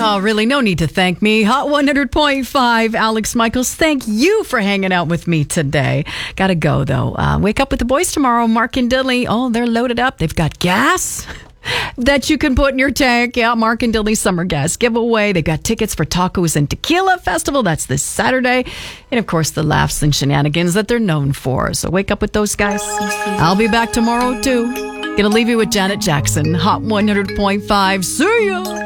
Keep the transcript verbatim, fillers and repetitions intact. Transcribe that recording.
Oh, really? No need to thank me. Hot one hundred point five, Alex Michaels. Thank you for hanging out with me today. Gotta go, though. Uh, wake up with the boys tomorrow. Mark and Dilly. Oh, they're loaded up. They've got gas that you can put in your tank. Yeah, Mark and Dilly Summer Gas Giveaway. They've got tickets for Tacos and Tequila Festival. That's this Saturday. And, of course, the laughs and shenanigans that they're known for. So wake up with those guys. I'll be back tomorrow, too. Gonna leave you with Janet Jackson. Hot one hundred point five. See ya!